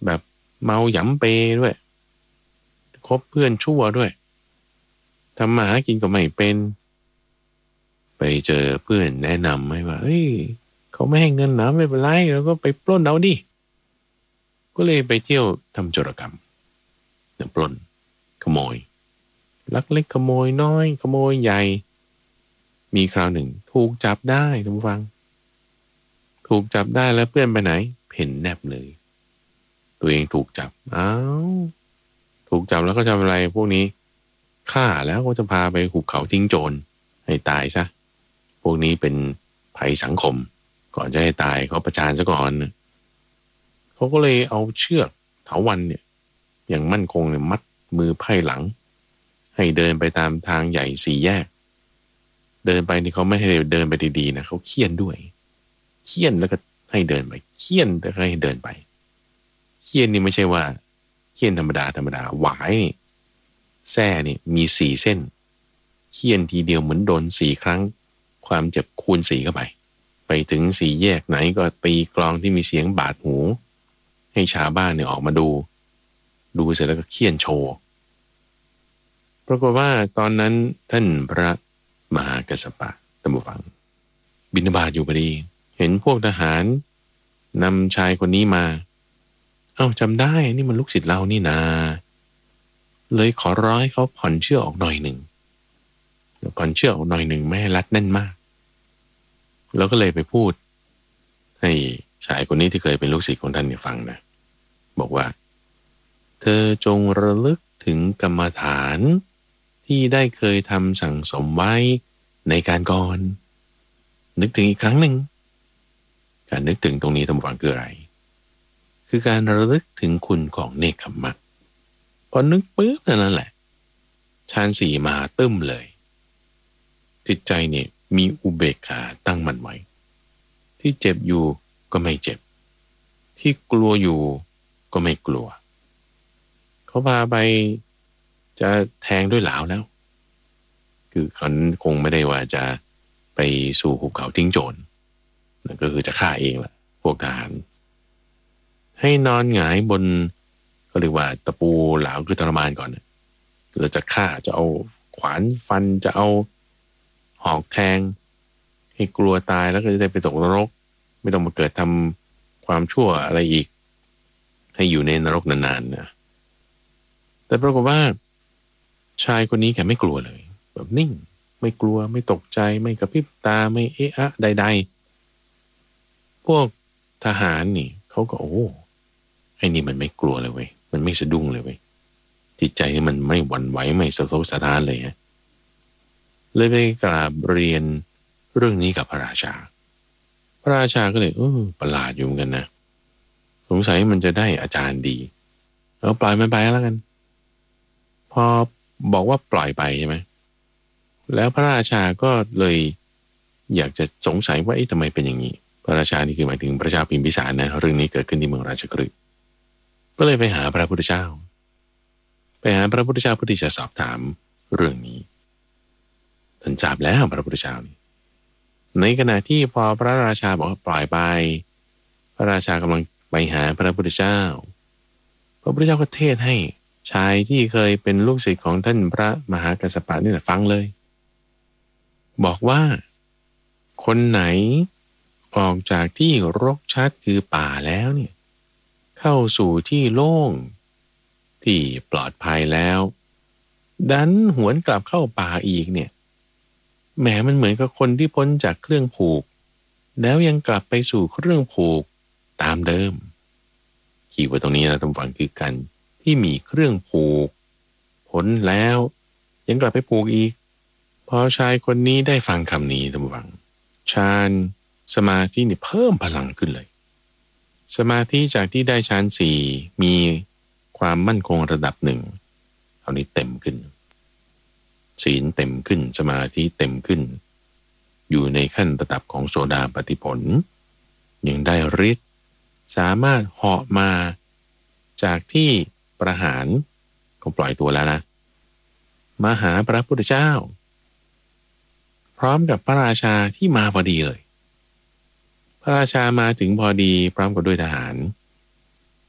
แบบเมาหยำเปด้วยคบเพื่อนชั่วด้วยทำมาหากินก็ไม่เป็นไปเจอเพื่อนแนะนำให้ว่าเฮ้ยเขาไม่ให้เงินนะไม่เป็นไรเราก็ไปปล้นเอาดิก็เลยไปเที่ยวทำโจรกรรมปล้นขโมยลักเล็กขโมยน้อยขโมยใหญ่มีคราวหนึ่งถูกจับได้ทุกฟังถูกจับได้แล้วเพื่อนไปไหนเพ่นแนบเลยตัวเองถูกจับอ้าวถูกจับแล้วก็ทำอะไรพวกนี้ฆ่าแล้วก็จะพาไปหุบเขาทิ้งโจรให้ตายซะพวกนี้เป็นภัยสังคมก่อนจะให้ตายเขาประจานซะก่อนเขาก็เลยเอาเชือกเถาวัลย์เนี่ยอย่างมั่นคงเนี่ยมัดมือไพ่หลังให้เดินไปตามทางใหญ่สี่แยกเดินไปนี่เขาไม่ให้เดินไปดีๆนะเขาเคี่ยนด้วยเคี่ยนแล้วก็ให้เดินไปเคี่ยนแล้วก็ให้เดินไปเคี่ยนนี่ไม่ใช่ว่าเคี่ยนธรรมดาหวายนี่แส้นี่มี4เส้นเคี่ยนทีเดียวเหมือนโดน4ครั้งความเจ็บคูณ4เข้าไปไปถึงสี่แยกไหนก็ตีกลองที่มีเสียงบาดหูให้ชาวบ้านเนี่ยออกมาดูเสร็จแล้วก็เคี่ยนโชว์ปรากฏว่าตอนนั้นท่านพระมหากัสสปะท่านผู้ฟังบิณฑบาตอยู่พอดีเห็นพวกทหารนำชายคนนี้มาเอ้าจำได้นี่มันลูกศิษย์เรานี่นาเลยขอร้องให้เขาผ่อนเชือกออกหน่อยหนึ่งผ่อนเชือกออกหน่อยหนึ่งไม่ให้รัดแน่นมากแล้วก็เลยไปพูดให้ชายคนนี้ที่เคยเป็นลูกศิษย์ของท่านเนี่ยฟังนะบอกว่าเธอจงระลึกถึงกรรมฐานที่ได้เคยทำสั่งสมไว้ในการก่อนนึกถึงอีกครั้งหนึ่งการนึกถึงตรงนี้ทำฟังคืออะไรคือการระลึกถึงคุณของเนกขัมมะพอนึกปุ๊บนั่นแหละฌานสี่มาตึ้มเลยจิตใจเนี่ยมีอุเบกขาตั้งมั่นไว้ที่เจ็บอยู่ก็ไม่เจ็บที่กลัวอยู่ก็ไม่กลัวเขาพาไปจะแทงด้วยหลาวแล้วคือเขาคงไม่ได้ว่าจะไปสู่หุบเขาทิ้งโจรนั่นก็คือจะฆ่าเองแหละพวกทหารให้นอนหงายบนเขาเรียกว่าตะปูหลาวคือทรมานก่อนเราจะฆ่าจะเอาขวานฟันจะเอาหอกแทงให้กลัวตายแล้วก็จะได้ไปตกนรกไม่ต้องมาเกิดทำความชั่วอะไรอีกให้อยู่ในนรกนานๆนะแต่ปรากฏว่าชายคนนี้แกไม่กลัวเลยแบบนิ่งไม่กลัวไม่ตกใจไม่กระพริบตาไม่เอะอะใดๆพวกทหารนี่เขาก็โอ้ไอ้นี่มันไม่กลัวเลยเว้ยมันไม่สะดุ้งเลยเว้ยจิตใจนี่มันไม่หวั่นไหวไม่สะทกสะท้านเลยฮะเลยไปกราบเรียนเรื่องนี้กับพระราชาก็เลยประหลาดอยู่เหมือนกันนะสงสัยมันจะได้อาจารย์ดีเอาปล่อยมันไปแล้วกันพอบอกว่าปล่อยไปใช่ไหมแล้วพระราชาก็เลยอยากจะสงสัยว่าทำไมเป็นอย่างนี้พระราชานี่คือหมายถึงพระเจ้าพิมพิสารนะเรื่องนี้เกิดขึ้นที่เมืองราชคฤห์ก็เลยไปหาพระพุทธเจ้าเพื่อที่จะสอบถามเรื่องนี้ท่านทราบแล้วพระพุทธเจ้านี่ในขณะที่พอพระราชาบอกว่าปล่อยไปพระราชากำลังไปหาพระพุทธเจ้าพระพุทธเจ้าก็เทศให้ชายที่เคยเป็นลูกศิษย์ของท่านพระมหากัสสปะนี่แหละฟังเลยบอกว่าคนไหนออกจากที่รกชัดคือป่าแล้วเนี่ยเข้าสู่ที่โล่งที่ปลอดภัยแล้วดันหวนกลับเข้าป่าอีกเนี่ยแหมมันเหมือนกับคนที่พ้นจากเครื่องผูกแล้วยังกลับไปสู่เครื่องผูกตามเดิมคีย์ไว้ตรงนี้นะท่านฟังคือกันที่มีเครื่องผูกพ้นแล้วยังกลับไปผูกอีกพอชายคนนี้ได้ฟังคำนี้ท่านฟังฌานสมาธินี่เพิ่มพลังขึ้นเลยสมาธิจากที่ได้ฌานสี่มีความมั่นคงระดับหนึ่งเอานี้เต็มขึ้นศีลเต็มขึ้นสมาธิเต็มขึ้นอยู่ในขั้นระดับของโสดาปัตติผลยังได้ฤทธิ์สามารถเหาะมาจากที่ประหารก็ปล่อยตัวแล้วนะมาหาพระพุทธเจ้าพร้อมกับพระราชาที่มาพอดีเลยพระราชามาถึงพอดีพร้อมกับด้วยทหาร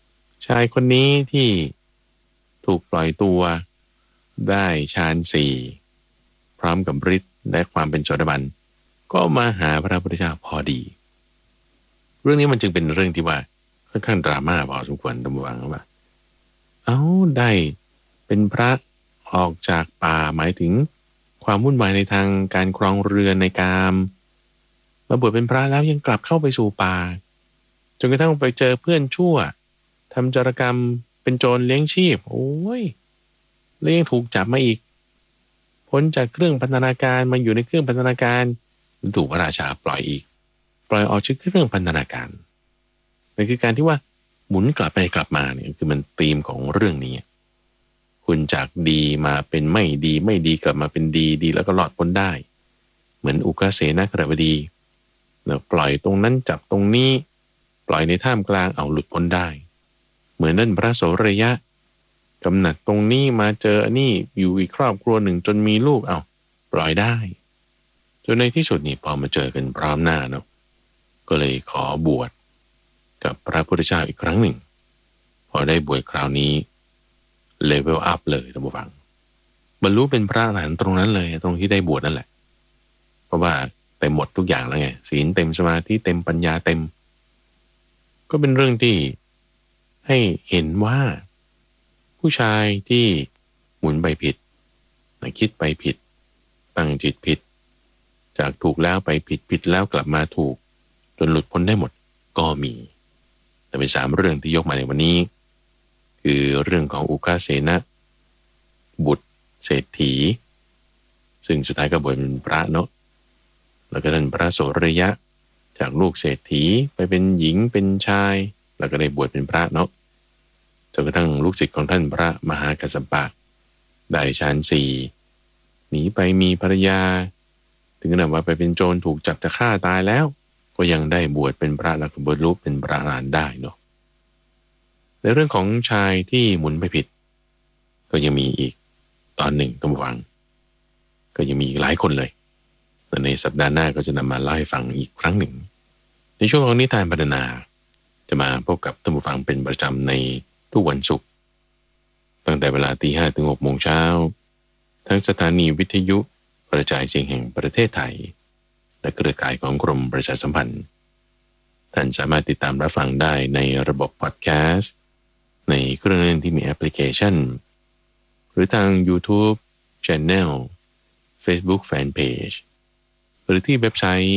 ชายคนนี้ที่ถูกปล่อยตัวได้ฌานสี่พร้อมกับฤทธิ์และความเป็นโสดาบันก็มาหาพระพุทธเจ้าพอดีเรื่องนี้มันจึงเป็นเรื่องที่ว่าค่อนข้างดราม่าพอสมควรตามวังว่าได้เป็นพระออกจากป่าหมายถึงความวุ่นวายในทางการครองเรือนในกามมาบวชเป็นพระแล้วยังกลับเข้าไปสู่ป่าจนกระทั่งไปเจอเพื่อนชั่วทำจารกรรมเป็นโจรเลี้ยงชีพโอ้ยแล้วยังถูกจับมาอีกพ้นจากเครื่องพันธนาการมาอยู่ในเครื่องพันธนาการถูกพระราชาปล่อยอีกปล่อยออกจากเครื่องพันธนาการนั่นคือการที่ว่าหมุนกลับไปกลับมาเนี่ยคือมันธีมของเรื่องนี้คุณจากดีมาเป็นไม่ดีไม่ดีกลับมาเป็นดีดีแล้วก็หลอดพ้นได้เหมือนอุกเสนกฤบดีเราปล่อยตรงนั้นจับตรงนี้ปล่อยในท่ามกลางเอาหลุดพ้นได้เหมือนนั่นพระโสระยะกำหนัดตรงนี้มาเจออันนี้อยู่อีกครอบครัวหนึ่งจนมีลูกเอาปล่อยได้จนในที่สุดนี่พอมาเจอกันพร้อมหน้าเนาะก็เลยขอบวชกับพระพุทธเจ้าอีกครั้งหนึ่งพอได้บวชคราวนี้เลเวลอัพเลยท่านผู้ฟังบรรลุเป็นพระอรหันต์ตรงนั้นเลยตรงที่ได้บวชนั่นแหละเพราะว่าเต็มหมดทุกอย่างแล้วไงศีลเต็มสมาธิเต็มปัญญาเต็มก็เป็นเรื่องที่ให้เห็นว่าผู้ชายที่หมุนไปผิดคิดไปผิดตั้งจิตผิดจากถูกแล้วไปผิดผิดแล้วกลับมาถูกจนหลุดพ้นได้หมดก็มีแต่เป็น3เรื่องที่ยกมาในวันนี้คือเรื่องของอุกาเสนะบุตรเศรษฐีซึ่งสุดท้ายก็บวชเป็นพระเนาะแล้วก็ท่านพระโสระยะจากลูกเศรษฐีไปเป็นหญิงเป็นชายแล้วก็ได้บวชเป็นพระเนาะจนกระทั่งลูกศิษย์ของท่านพระมหากัสสปะได้ฌานสี่หนีไปมีภรรยาถึงขนาดว่าไปเป็นโจรถูกจับจะฆ่าตายแล้วก็ยังได้บวชเป็นพระแล้วก็บรรลุเป็นพระอรหันต์ได้เนาะในเรื่องของชายที่หมุนไปผิดก็ยังมีอีกตอนหนึ่งต้องฟังก็ยังมีอีกหลายคนเลยแต่ในสัปดาห์หน้าก็จะนำมาเล่าให้ฟังอีกครั้งหนึ่งในช่วงของนิทานพรรณนาจะมาพบกับท่านผู้ฟังเป็นประจำในทุกวันศุกร์ตั้งแต่เวลา 5:00 ถึง 6:00 น.ทั้งสถานีวิทยุกระจายเสียงแห่งประเทศไทยและเครือข่ายของกรมประชาสัมพันธ์ท่านสามารถติดตามรับฟังได้ในระบบพอดแคสต์ในเครื่องเล่นที่มีแอปพลิเคชันหรือทาง YouTube Channel Facebook Fanpage หรือที่เว็บไซต์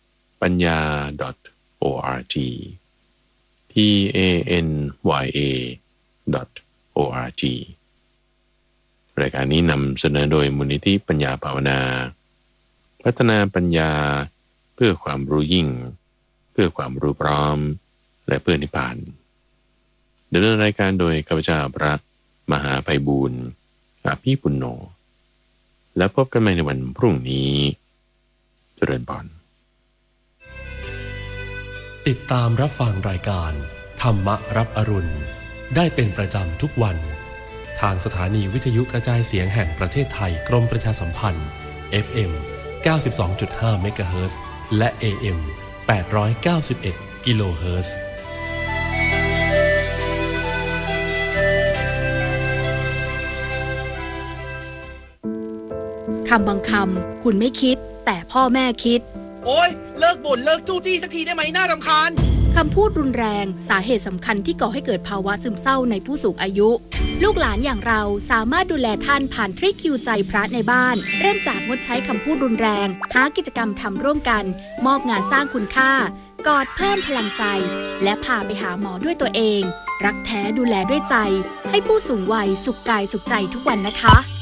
panya.org panya.org รายการนี้นำเสนอโดยมูลนิธิปัญญาภาวนาพัฒนาปัญญาเพื่อความรู้ยิ่งเพื่อความรู้พร้อมและเพื่อนิพพานดำเนินรายการโดยข้าพเจ้าพระมหาไพบูลย์อาภีปุณโญแล้วพบกันใหม่ในวันพรุ่งนี้เจริญพรติดตามรับฟังรายการธรรมรับอรุณได้เป็นประจำทุกวันทางสถานีวิทยุกระจายเสียงแห่งประเทศไทยกรมประชาสัมพันธ์ FM 92.5 เมกะเฮิรตซ์และ AM 891 กิโลเฮิรตซ์คำบางคำคุณไม่คิดแต่พ่อแม่คิดโอ๊ยเลิกบ่นเลิกจู้จี้สักทีได้ไหมน่ารำคาญคำพูดรุนแรงสาเหตุสำคัญที่ก่อให้เกิดภาวะซึมเศร้าในผู้สูงอายุลูกหลานอย่างเราสามารถดูแลท่านผ่านทริคคิวใจพระในบ้านเริ่มจากงดใช้คำพูดรุนแรงหากิจกรรมทำร่วมกันมอบงานสร้างคุณค่ากอดเพิ่มพลังใจและพาไปหาหมอด้วยตัวเองรักแท้ดูแลด้วยใจให้ผู้สูงวัยสุขกายสุขใจทุกวันนะคะ